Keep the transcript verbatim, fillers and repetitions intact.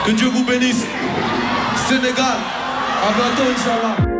Que Dieu vous bénisse. Sénégal, à bientôt, Inch'Allah.